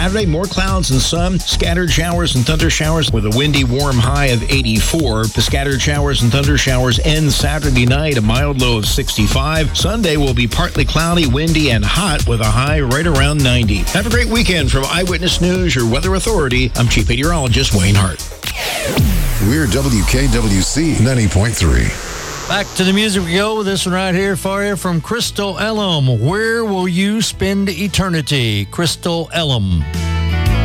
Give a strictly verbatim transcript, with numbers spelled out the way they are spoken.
Saturday, more clouds and sun, scattered showers and thunder showers with a windy, warm high of eighty-four. The scattered showers and thunder showers end Saturday night, a mild low of sixty-five. Sunday will be partly cloudy, windy, and hot with a high right around ninety. Have a great weekend from Eyewitness News, your weather authority. I'm Chief Meteorologist Wayne Hart. We're W K W C ninety point three. Back to the music we go. This one right here for you from Crystal Elam. Where will you spend eternity? Crystal Elam.